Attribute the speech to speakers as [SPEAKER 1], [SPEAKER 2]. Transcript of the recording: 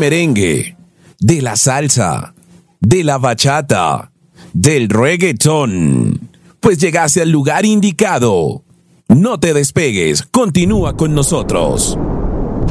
[SPEAKER 1] merengue, de la salsa, de la bachata, del reggaetón. Pues llegaste al lugar indicado. No te despegues, continúa con nosotros.